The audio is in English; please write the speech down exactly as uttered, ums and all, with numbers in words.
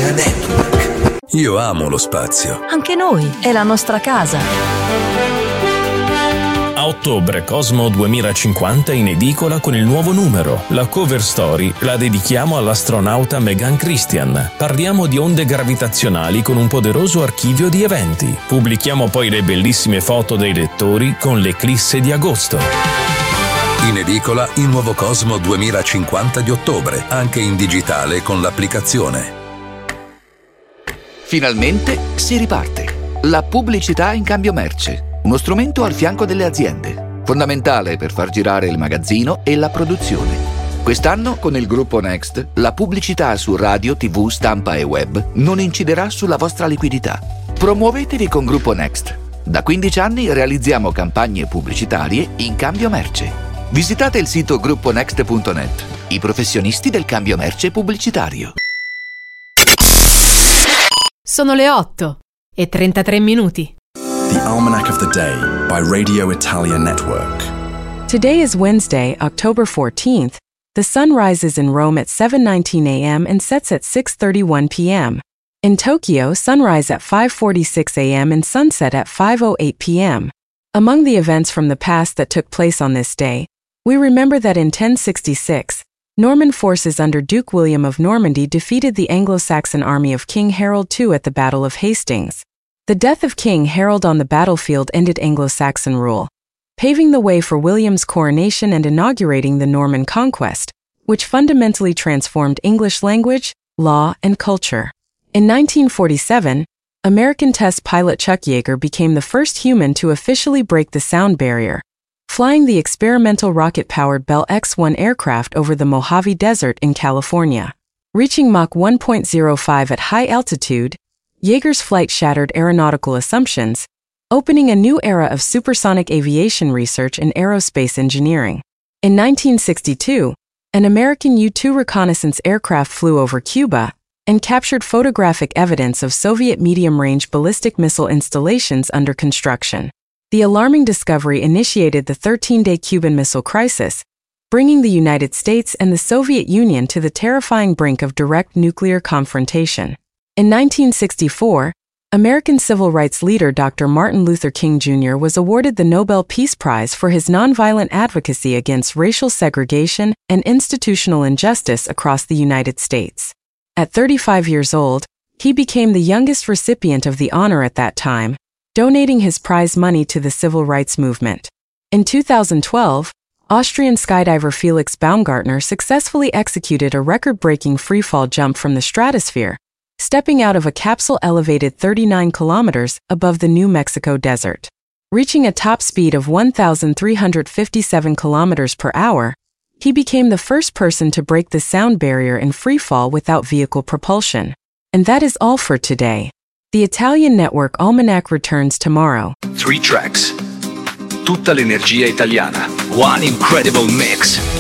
Italia Network. Io amo lo spazio. Anche noi, è la nostra casa. A ottobre Cosmo duemilacinquanta in edicola con il nuovo numero. La cover story la dedichiamo all'astronauta Megan Christian. Parliamo di onde gravitazionali con un poderoso archivio di eventi. Pubblichiamo poi le bellissime foto dei lettori con l'eclisse di agosto. In edicola il nuovo Cosmo duemilacinquanta di ottobre, anche in digitale con l'applicazione. Finalmente si riparte. La pubblicità in cambio merce, uno strumento al fianco delle aziende, fondamentale per far girare il magazzino e la produzione. Quest'anno, con il gruppo Next, la pubblicità su radio, tivù, stampa e web non inciderà sulla vostra liquidità. Promuovetevi con Gruppo Next. Da quindici anni realizziamo campagne pubblicitarie in cambio merce. Visitate il sito gruppo next punto net, i professionisti del cambio merce pubblicitario. Sono le otto e trentatré minuti. The Almanac of the Day by Radio Italia Network. Today is Wednesday, October fourteenth. The sun rises in Rome at seven nineteen a.m. and sets at six thirty-one p.m. In Tokyo, sunrise at five forty-six a.m. and sunset at five oh eight p.m. Among the events from the past that took place on this day, we remember that in ten sixty-six, Norman forces under Duke William of Normandy defeated the Anglo-Saxon army of King Harold the Second at the Battle of Hastings. The death of King Harold on the battlefield ended Anglo-Saxon rule, paving the way for William's coronation and inaugurating the Norman conquest, which fundamentally transformed English language, law, and culture. In nineteen forty-seven, American test pilot Chuck Yeager became the first human to officially break the sound barrier, flying the experimental rocket-powered Bell X one aircraft over the Mojave Desert in California. Reaching Mach one point oh five at high altitude, Yeager's flight shattered aeronautical assumptions, opening a new era of supersonic aviation research and aerospace engineering. In nineteen sixty-two, an American U two reconnaissance aircraft flew over Cuba and captured photographic evidence of Soviet medium-range ballistic missile installations under construction. The alarming discovery initiated the thirteen-day Cuban Missile Crisis, bringing the United States and the Soviet Union to the terrifying brink of direct nuclear confrontation. In nineteen sixty-four, American civil rights leader Doctor Martin Luther King Junior was awarded the Nobel Peace Prize for his nonviolent advocacy against racial segregation and institutional injustice across the United States. At thirty-five years old, he became the youngest recipient of the honor at that time, donating his prize money to the civil rights movement. In two thousand twelve, Austrian skydiver Felix Baumgartner successfully executed a record-breaking freefall jump from the stratosphere, stepping out of a capsule elevated thirty-nine kilometers above the New Mexico desert. Reaching a top speed of one thousand three hundred fifty-seven kilometers per hour, he became the first person to break the sound barrier in freefall without vehicle propulsion. And that is all for today. The Italian Network Almanac returns tomorrow. Three tracks. Tutta l'energia italiana. One incredible mix.